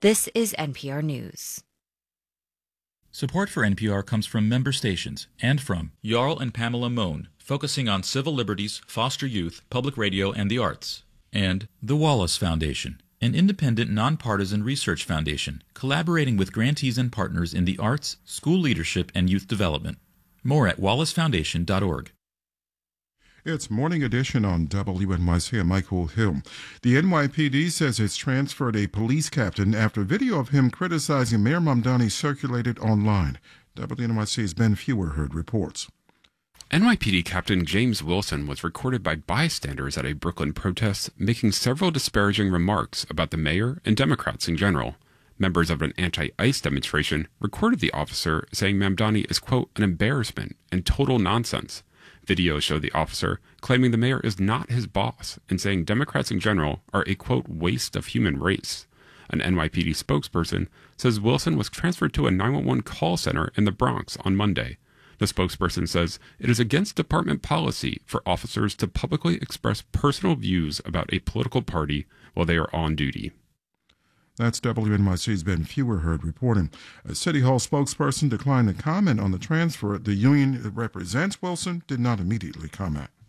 This is NPR News. Support for NPR comes from member stations and from Jarl and Pamela Mohn, focusing on civil liberties, foster youth, public radio, and the arts. And the Wallace Foundation, an independent, nonpartisan research foundation collaborating with grantees and partners in the arts, school leadership, and youth development. More at wallacefoundation.org. It's Morning Edition on WNYC. I'm Michael Hill. The NYPD says it's transferred a police captain after video of him criticizing Mayor Mamdani circulated online. WNYC's Ben Feuerherd reports. NYPD Captain James Wilson was recorded by bystanders at a Brooklyn protest making several disparaging remarks about the mayor and Democrats in general. Members of an anti-ICE demonstration recorded the officer saying Mamdani is, quote, an embarrassment and total nonsense. Videos show the officer claiming the mayor is not his boss and saying Democrats in general are a, quote, waste of human race. An NYPD spokesperson says Wilson was transferred to a 911 call center in the Bronx on Monday. The spokesperson says it is against department policy for officers to publicly express personal views about a political party while they are on duty. That's WNYC's Ben Feuerherd reporting. A City Hall spokesperson declined to comment on the transfer. The union that represents Wilson did not immediately comment.